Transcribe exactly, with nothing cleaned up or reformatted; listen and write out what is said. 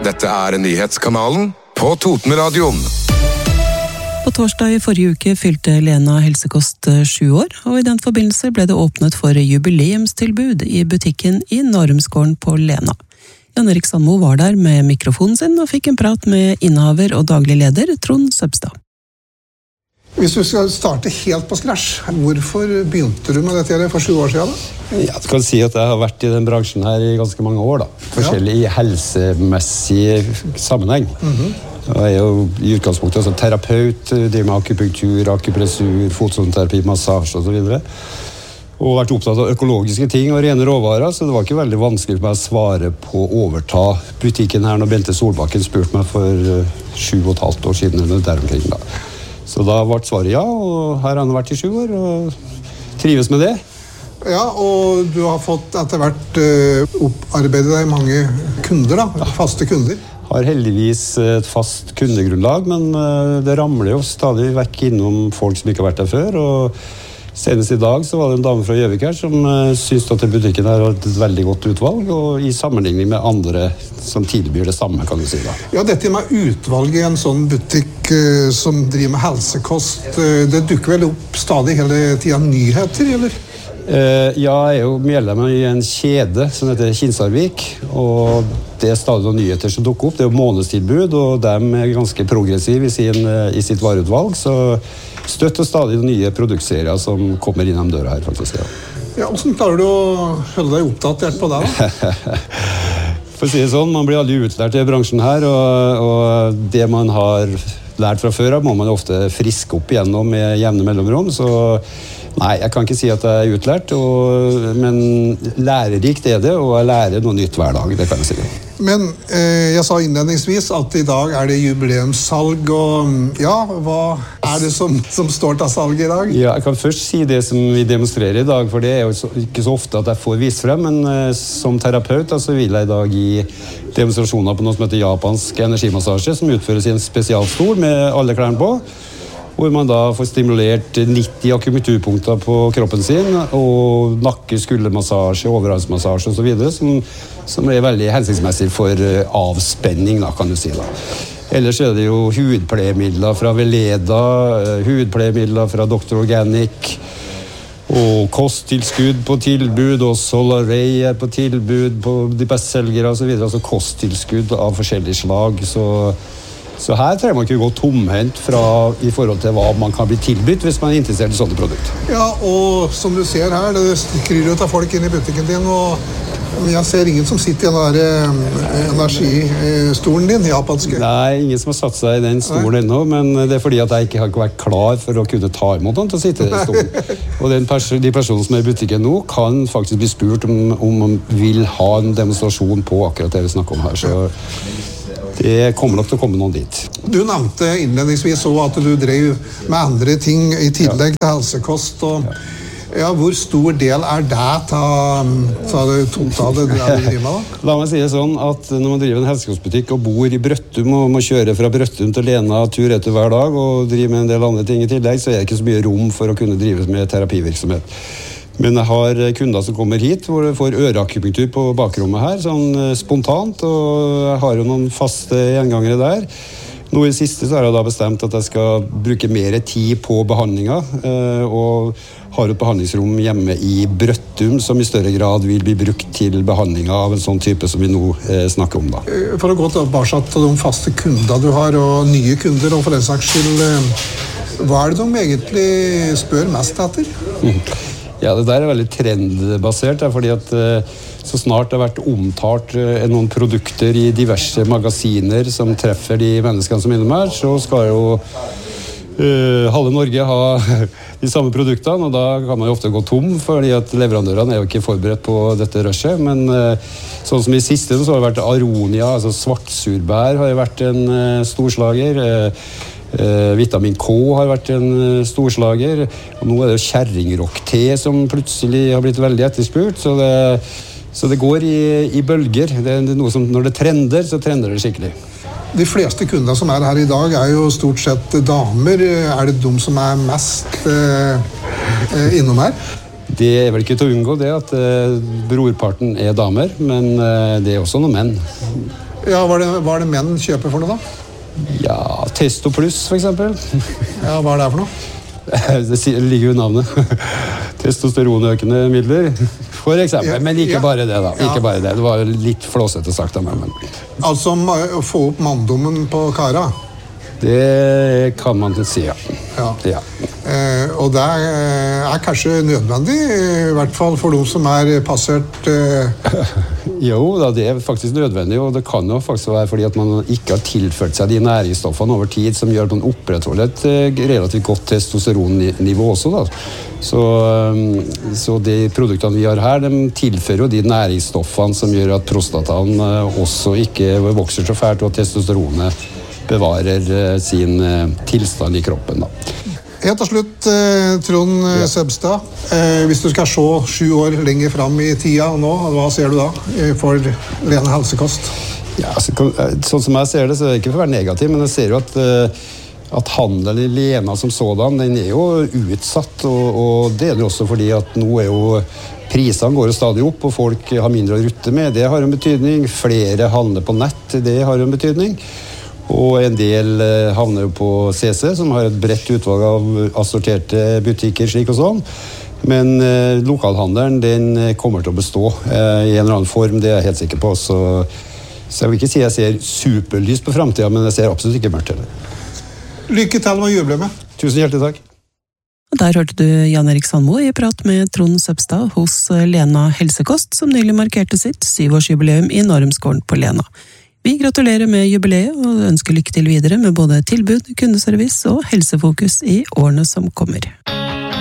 Dette er nyhetskanalen på Totenradioen. På torsdag i forrige uke fylte Lena Helsekost sju år, og i den forbindelse ble det åpnet for jubileumstilbud i butikken i Narumsgården på Lena. Jan Erik Sandmo var der med mikrofonen sin og fikk en prat med innehaver og daglig leder Trond Søbstad. Hvis du skal starte helt på scratch, hvorfor begynte du med dette for sju år siden? Da? Ja, du kan si at jeg har vært i den bransjen her i ganske mange år, da. Forskjellig i helsemessig sammenheng. Mm-hmm. Jeg er jo i utgangspunktet som terapeut, driver med akupunktur, akupressur, fotsoneterapi, massasje og så videre. Og vært opptatt av økologiske ting og rene råvarer, så det var ikke veldig vanskelig for meg å svare på å overta butikken her når Bente Solbakken spurte meg for sju og et halvt år siden eller der omkring da. Så da ble svaret ja, og her har han vært i sju år og trives med det. Ja, og du har fått etter hvert uh, opparbeidet deg mange kunder da, ja. Faste kunder. Har heldigvis et fast kundegrunnlag, men uh, det ramler jo stadig vekk innom folk som ikke har vært der før, og senest i dag så var det en dame fra Gjøvik her som uh, syntes at butikken her har et veldig godt utvalg, og i sammenligning med andre som tilbyr det samme, kan du si da. Ja, dette med utvalg i en sånn butikk uh, som driver med helsekost, uh, det dukker vel opp stadig hele tiden nyheter, eller? Uh, ja, jeg er jo medlem i en kjede som heter Kinsarvik, og det er stadig noen nyheter som dukker opp. Det er jo månedstilbud, og de er ganske progressive i, sin, i sitt vareutvalg, så støtter stadig nye produktserier som kommer innom døra her, faktisk. Ja, ja hvordan klarer du å holde deg oppdatert på det da? For å si det sånn, man blir aldri utlært i bransjen her, og, og det man har lært fra før av må man ofte friske opp igjennom med jevne mellomrom, så nei, jeg kan ikke si at jeg er utlært, og, men lærerikt er det, og jeg lærer noe nytt hver dag, det kan jeg si. Men eh, jeg sa innledningsvis at i dag er det jubileumssalg, og ja, hva er det som, som står til salg i dag? Ja, jeg kan først si det som vi demonstrerer i dag, for det er jo så, ikke så ofte at jeg får vist frem, men eh, som terapeut så vil jeg i dag gi demonstrasjoner på noe som heter japansk energimassasje, som utføres i en spesialstol med alle klærne på, hvor man da får stimulert nitti akupunkturpunkter på kroppen sin, og nakke, skuldermassasje, overhalsmassasje og så videre, som, som er veldig hensiktsmessig for avspenning, da, kan du si da. Ellers er det jo hudpleiemidler fra Veleda, hudpleiemidler fra doktor Organic, og kosttilskudd på tilbud, og Solaray er på tilbud på de bestselgere og så videre, altså kosttilskudd av forskjellige slag, så Så her trenger man ikke gå tomhendt fra i forhold til hva man kan bli tilbudt hvis man er interessert i sånne produkter. Ja, og som du ser her, det skriver ut av folk inn i butikken din, og jeg ser ingen som sitter i den der energistolen din, japanske. Nei, ingen som har satt seg i den stolen ennå, men det er fordi at jeg ikke har vært klar for å kunne ta imot den til å sitte i den stolen. Og den pers- de personene som er i butikken nå kan faktisk bli spurt om, om man vil ha en demonstrasjon på akkurat det vi snakker om her, så det kommer nok til å komme noen dit. Du nevnte innledningsvis også at du drev med andre ting i tillegg til helsekost, og ja, hvor stor del er det til det totale du driver med da? La meg si det sånn at når man driver en helsekostbutikk og bor i Brøttum og må kjøre fra Brøttum til Lena tur etter hver dag og drive med en del andre ting i tillegg, så er det ikke så mye rom for å kunne drive med terapivirksomhet. Men jeg har kunder som kommer hit hvor de får øreakupunktur på bakrommet her, sånn spontant, og jeg har jo noen faste gjengangere der. Nå i det siste så har jeg da bestemt at jeg skal bruke mer tid på behandlinger, og har et behandlingsrom hjemme i Brøttum som i større grad vil bli brukt til behandlinger av en sånn type som vi nå snakker om da. For å gå tilbake til de faste kunder du har, og nye kunder, og for den saks skyld, hva er det de egentlig spør mest etter? Mm. Ja, det der er veldig trendbasert, fordi at så snart det har vært omtalt noen produkter i diverse magasiner som treffer de menneskene som er innom her, så skal jo uh, halve Norge ha de samme produktene, og da kan man jo ofte gå tom, fordi at leverandørene er jo ikke forberedt på dette rushet, men uh, sånn som i siste så har det vært Aronia, altså svartsurbær har jo vært en uh, storslager, uh, Uh, vitamin K har vært en uh, storslager, og nå er det kjerringrock-te som plutselig har blitt veldig etterspurt, så det, så det går i, i bølger. Det er noe som, når det trender, så trender det skikkelig. De fleste kunder som er her i dag er jo stort sett damer. Er det de som er mest uh, innom her? Det er vel ikke til å unngå det at uh, brorparten er damer, men uh, det er også noen menn. Ja, hva er det, hva er det menn kjøper for noe da? Ja, Testo Plus for eksempel. Ja, hva er det for noe? Det ligger jo i navnet. Testosteronøkende midler, for eksempel. Ja, men ikke ja. bare det da, ikke Ja. bare det. Det var litt flåsete sagt av meg, men... Altså å få opp manndommen på kara? Det kan man si, ja. Ja. Ja. Eh, og det er, er kanskje nødvendig, i hvert fall for de som er passert... Eh... Jo, da, det er faktisk nødvendig, og det kan jo faktisk være fordi at man ikke har tilført seg de næringsstoffene over tid som gjør at man opprettholder et eh, relativt godt testosteronnivå også. Da. Så, um, så de produktene vi har her, de tilfører jo de næringsstoffene som gjør at prostataen eh, også ikke vokser så fælt, og at testosteronet bevarer uh, sin uh, tilstand i kroppen. Da. Helt til slutt, eh, Trond ja. Søbstad, eh, hvis du skal se sju år lenger fram i tida og nå, hva ser du da eh, for Lena helsekost? Ja, altså, sånn som jeg ser det, så er det ikke for å være negativ, men jeg ser jo at, uh, at handelen i Lena som sådan, den er jo utsatt, og, og det er det også fordi at nå er jo prisene går jo stadig opp, og folk har mindre å rutte med. Det har en betydning. Flere handler på nett, det har en betydning. Og en del havner på C C, som har et bredt utvalg av assorterte butikker, slik og sånn. Men eh, lokalhandelen, den kommer til å bestå eh, i en eller annen form, det er jeg helt sikker på. Så, så jeg vil ikke si jeg ser superlyst på fremtiden, men jeg ser absolutt ikke mørkt heller. Lykke til med jubileet. Tusen hjertelig takk. Og der hørte du Jan Erik Sandmo i prat med Trond Søbstad hos Lena Helsekost, som nylig markerte sitt syvårsjubileum i Narumsgården på Lena. Vi gratulerer med jubileet og ønsker lykke til videre med både tilbud, kundeservice og helsefokus i årene som kommer.